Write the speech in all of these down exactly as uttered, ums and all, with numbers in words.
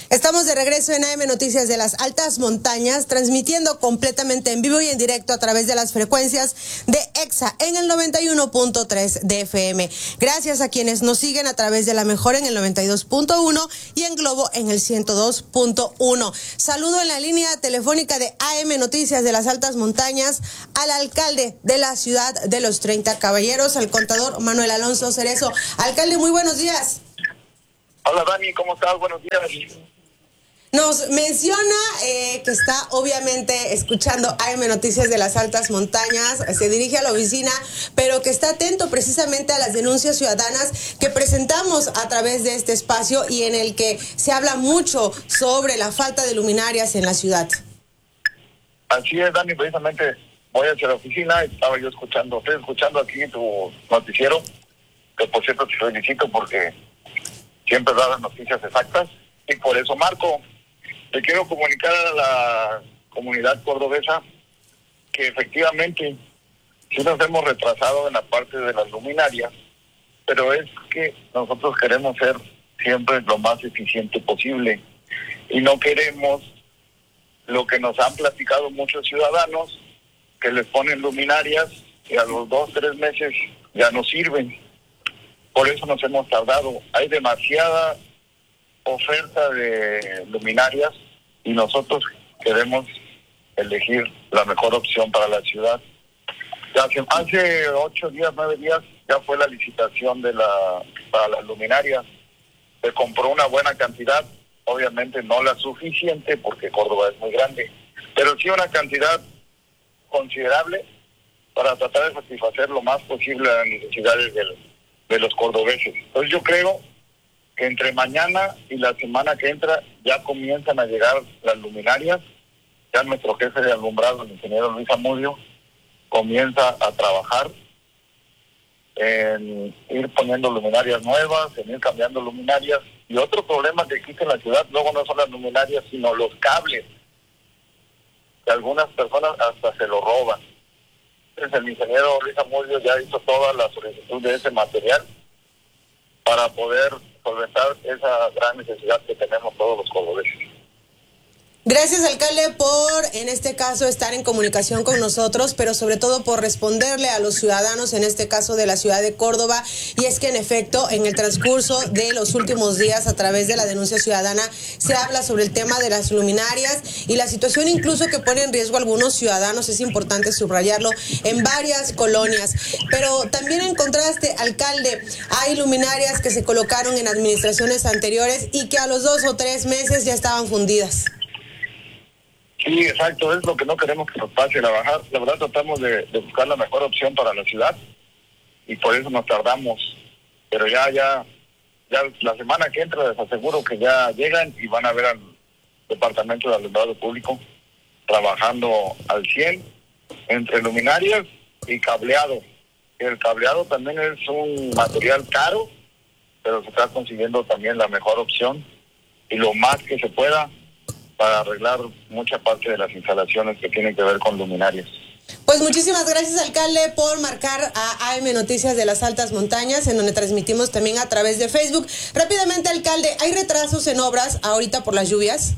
Estamos de regreso en A M Noticias de las Altas Montañas, transmitiendo completamente en vivo y en directo a través de las frecuencias de EXA en el noventa y uno punto tres de F M. Gracias a quienes nos siguen a través de La Mejor en el noventa y dos punto uno y en Globo en el ciento dos punto uno. Saludo en la línea telefónica de A M Noticias de las Altas Montañas al alcalde de la ciudad de los treinta Caballeros, al contador Manuel Alonso Cerezo. Alcalde, muy buenos días. Hola Dani, ¿cómo estás? Buenos días. Nos menciona eh, que está obviamente escuchando A M Noticias de las Altas Montañas, se dirige a la oficina, pero que está atento precisamente a las denuncias ciudadanas que presentamos a través de este espacio y en el que se habla mucho sobre la falta de luminarias en la ciudad. Así es, Dani, precisamente voy hacia la oficina, estaba yo escuchando, estoy escuchando aquí en tu noticiero, que por cierto te felicito porque siempre das las noticias exactas y por eso marco. Te quiero comunicar a la comunidad cordobesa que efectivamente sí nos hemos retrasado en la parte de las luminarias, pero es que nosotros queremos ser siempre lo más eficiente posible y no queremos lo que nos han platicado muchos ciudadanos, que les ponen luminarias y a los dos, tres meses ya no sirven. Por eso nos hemos tardado. Hay demasiada oferta de luminarias y nosotros queremos elegir la mejor opción para la ciudad. Ya hace, hace ocho días, nueve días ya fue la licitación de la para las luminarias. Se compró una buena cantidad, obviamente no la suficiente porque Córdoba es muy grande, pero sí una cantidad considerable para tratar de satisfacer lo más posible las necesidades del, de los cordobeses. Entonces yo creo que entre mañana y la semana que entra ya comienzan a llegar las luminarias. Ya nuestro jefe de alumbrado, el ingeniero Luis Amudio, comienza a trabajar en ir poniendo luminarias nuevas, en ir cambiando luminarias. Y otro problema que existe en la ciudad, luego no son las luminarias, sino los cables, que algunas personas hasta se lo roban. Entonces el ingeniero Luis Amudio ya hizo toda la solicitud de ese material para poder solventar esa gran necesidad que tenemos todos los cordobeses. Gracias, alcalde, por, en este caso, estar en comunicación con nosotros, pero sobre todo por responderle a los ciudadanos, en este caso de la ciudad de Córdoba. Y es que, en efecto, en el transcurso de los últimos días, a través de la denuncia ciudadana, se habla sobre el tema de las luminarias y la situación incluso que pone en riesgo a algunos ciudadanos, es importante subrayarlo, en varias colonias. Pero también en contraste, alcalde, hay luminarias que se colocaron en administraciones anteriores y que a los dos o tres meses ya estaban fundidas. Sí, exacto, es lo que no queremos que nos pase. La, bajar, la verdad tratamos de, de buscar la mejor opción para la ciudad y por eso nos tardamos. Pero ya, ya, ya la semana que entra les aseguro que ya llegan y van a ver al Departamento de Alumbrado Público trabajando al cien entre luminarias y cableado. El cableado también es un material caro, pero se está consiguiendo también la mejor opción y lo más que se pueda para arreglar mucha parte de las instalaciones que tienen que ver con luminarias. Pues muchísimas gracias, alcalde, por marcar a A M Noticias de las Altas Montañas, en donde transmitimos también a través de Facebook. Rápidamente, alcalde, ¿hay retrasos en obras ahorita por las lluvias?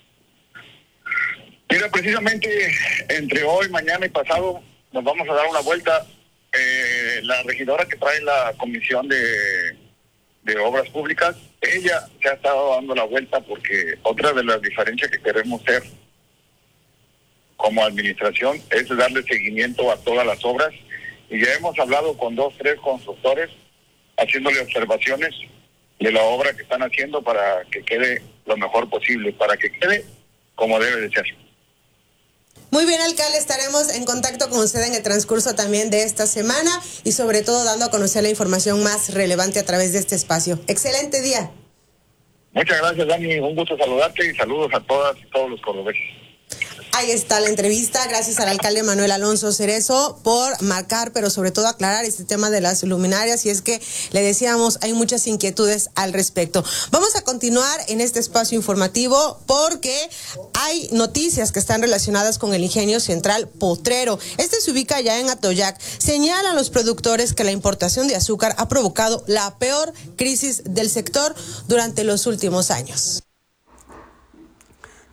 Mira, precisamente entre hoy, mañana y pasado nos vamos a dar una vuelta. Eh, la regidora que trae la Comisión de, de Obras Públicas, ella se ha estado dando la vuelta porque otra de las diferencias que queremos ser como administración es darle seguimiento a todas las obras y ya hemos hablado con dos, tres constructores haciéndole observaciones de la obra que están haciendo para que quede lo mejor posible, para que quede como debe de ser. Muy bien, alcalde, estaremos en contacto con usted en el transcurso también de esta semana y sobre todo dando a conocer la información más relevante a través de este espacio. Excelente día. Muchas gracias, Dani. Un gusto saludarte y saludos a todas y todos los cordobeses. Ahí está la entrevista. Gracias al alcalde Manuel Alonso Cerezo por marcar, pero sobre todo aclarar este tema de las luminarias. Y es que le decíamos, hay muchas inquietudes al respecto. Vamos a continuar en este espacio informativo porque hay noticias que están relacionadas con el Ingenio Central Potrero. Este se ubica ya en Atoyac. Señalan los productores que la importación de azúcar ha provocado la peor crisis del sector durante los últimos años.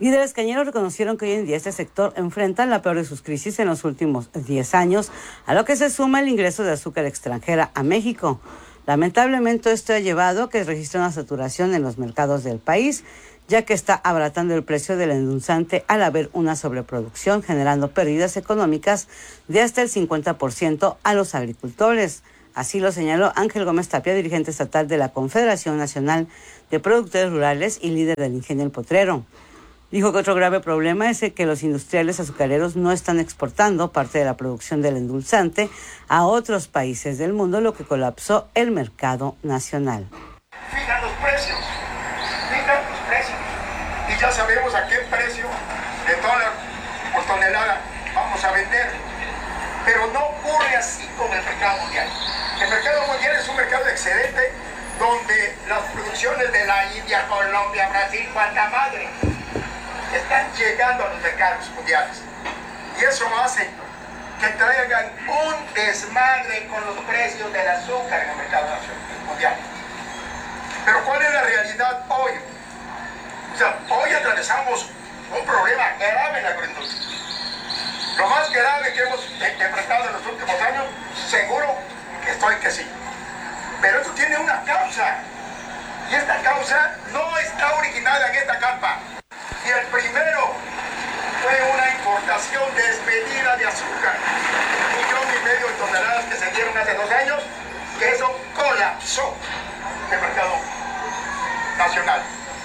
Líderes cañeros reconocieron que hoy en día este sector enfrenta la peor de sus crisis en los últimos diez años, a lo que se suma el ingreso de azúcar extranjera a México. Lamentablemente esto ha llevado a que registre una saturación en los mercados del país, ya que está abaratando el precio del endulzante al haber una sobreproducción, generando pérdidas económicas de hasta el cincuenta por ciento a los agricultores. Así lo señaló Ángel Gómez Tapia, dirigente estatal de la Confederación Nacional de Productores Rurales y líder del Ingenio El Potrero. Dijo que otro grave problema es el que los industriales azucareros no están exportando parte de la producción del endulzante a otros países del mundo, lo que colapsó el mercado nacional. Fijan los precios, fijan los precios, y ya sabemos a qué precio de dólar por tonelada vamos a vender. Pero no ocurre así con el mercado mundial. El mercado mundial es un mercado excedente donde las producciones de la India, Colombia, Brasil, cuanta madre, están llegando a los mercados mundiales. Y eso hace que traigan un desmadre con los precios del azúcar en el mercado mundial. Pero ¿cuál es la realidad hoy? O sea, hoy atravesamos un problema grave en la agroindustria. Lo más grave que hemos enfrentado en los últimos años, seguro que estoy que sí. Pero eso tiene una causa. Y esta causa no está originada en esta carpa. Y el primero fue una importación desmedida de azúcar. Un millón y medio de toneladas que se dieron hace dos años, que eso colapsó el mercado nacional.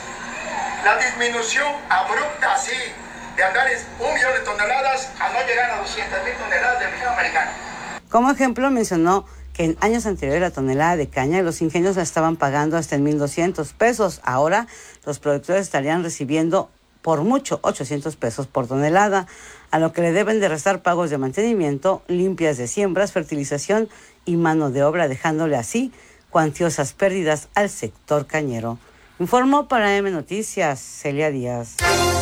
La disminución abrupta así de andar en un millón de toneladas a no llegar a doscientas mil toneladas del mercado americano. Como ejemplo mencionó que en años anteriores la tonelada de caña los ingenios la estaban pagando hasta en mil doscientos pesos. Ahora los productores estarían recibiendo por mucho ochocientos pesos por tonelada, a lo que le deben de restar pagos de mantenimiento, limpias de siembras, fertilización y mano de obra, dejándole así cuantiosas pérdidas al sector cañero. Informó para M Noticias, Celia Díaz.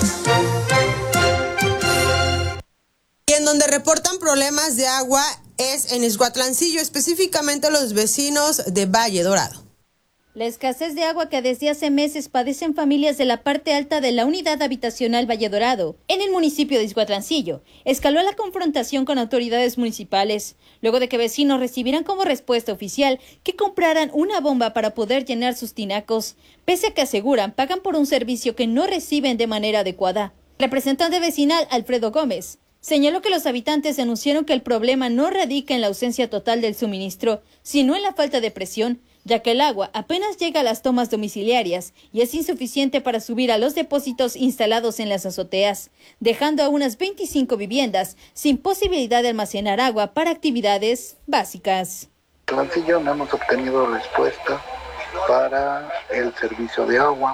Y en donde reportan problemas de agua es en Izhuatlancillo, específicamente los vecinos de Valle Dorado. La escasez de agua que desde hace meses padecen familias de la parte alta de la unidad habitacional Valle Dorado, en el municipio de Izhuatlancillo, escaló la confrontación con autoridades municipales, luego de que vecinos recibieran como respuesta oficial que compraran una bomba para poder llenar sus tinacos, pese a que aseguran pagan por un servicio que no reciben de manera adecuada. El representante vecinal Alfredo Gómez señaló que los habitantes denunciaron que el problema no radica en la ausencia total del suministro, sino en la falta de presión, ya que el agua apenas llega a las tomas domiciliarias y es insuficiente para subir a los depósitos instalados en las azoteas, dejando a unas veinticinco viviendas sin posibilidad de almacenar agua para actividades básicas. En Izhuatlancillo no hemos obtenido respuesta para el servicio de agua.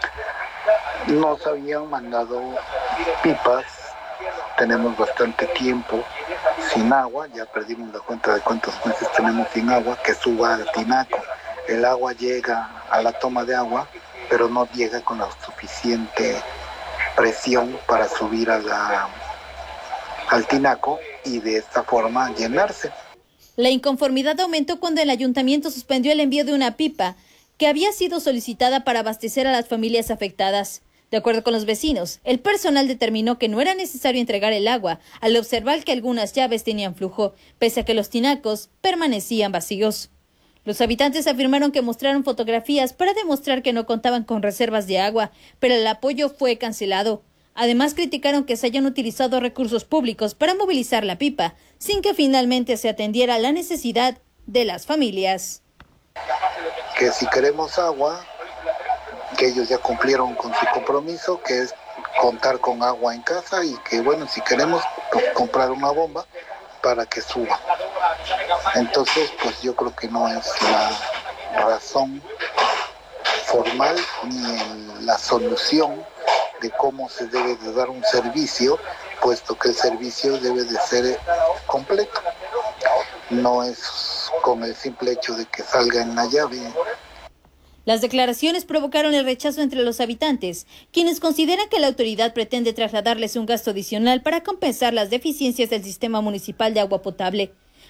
Nos habían mandado pipas. Tenemos bastante tiempo sin agua, ya perdimos la cuenta de cuántos meses tenemos sin agua, que suba al tinaco. El agua llega a la toma de agua, pero no llega con la suficiente presión para subir a la, al tinaco y de esta forma llenarse. La inconformidad aumentó cuando el ayuntamiento suspendió el envío de una pipa que había sido solicitada para abastecer a las familias afectadas. De acuerdo con los vecinos, el personal determinó que no era necesario entregar el agua al observar que algunas llaves tenían flujo, pese a que los tinacos permanecían vacíos. Los habitantes afirmaron que mostraron fotografías para demostrar que no contaban con reservas de agua, pero el apoyo fue cancelado. Además, criticaron que se hayan utilizado recursos públicos para movilizar la pipa, sin que finalmente se atendiera la necesidad de las familias. Que si queremos agua, que ellos ya cumplieron con su compromiso, que es contar con agua en casa, y que bueno, si queremos pues, comprar una bomba para que suba. Entonces, pues yo creo que no es la razón formal ni la solución de cómo se debe de dar un servicio, puesto que el servicio debe de ser completo. No es con el simple hecho de que salga en la llave. Las declaraciones provocaron el rechazo entre los habitantes, quienes consideran que la autoridad pretende trasladarles un gasto adicional para compensar las deficiencias del sistema municipal de agua potable.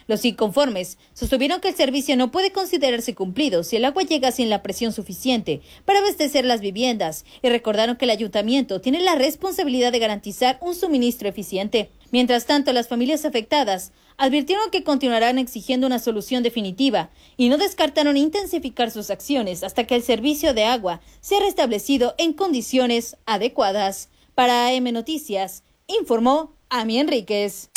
Los inconformes sostuvieron que el servicio no puede considerarse cumplido si el agua llega sin la presión suficiente para abastecer las viviendas y recordaron que el ayuntamiento tiene la responsabilidad de garantizar un suministro eficiente. Mientras tanto, las familias afectadas advirtieron que continuarán exigiendo una solución definitiva y no descartaron intensificar sus acciones hasta que el servicio de agua sea restablecido en condiciones adecuadas. Para A M Noticias, informó Ami Enríquez.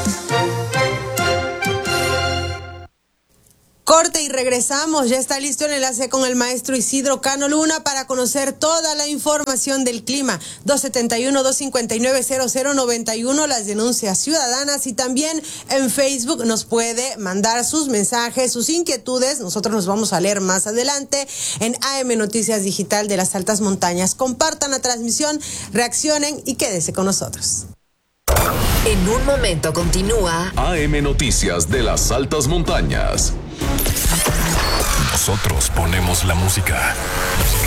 Corte y regresamos. Ya está listo el enlace con el maestro Isidro Cano Luna para conocer toda la información del clima. dos siete uno, dos cinco nueve, cero cero nueve uno, las denuncias ciudadanas, y también en Facebook nos puede mandar sus mensajes, sus inquietudes. Nosotros nos vamos a leer más adelante en A M Noticias Digital de las Altas Montañas. Compartan la transmisión, reaccionen y quédese con nosotros. En un momento continúa A M Noticias de las Altas Montañas. Nosotros ponemos la música.